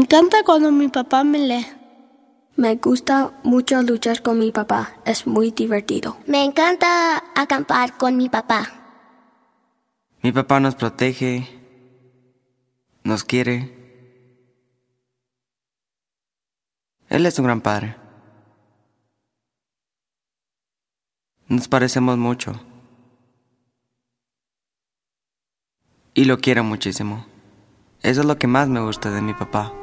encanta cuando mi papá me lee. Me gusta mucho luchar con mi papá, es muy divertido. Me encanta acampar con mi papá. Mi papá nos protege, nos quiere. Él es un gran padre. Nos parecemos mucho. Y lo quiero muchísimo. Eso es lo que más me gusta de mi papá.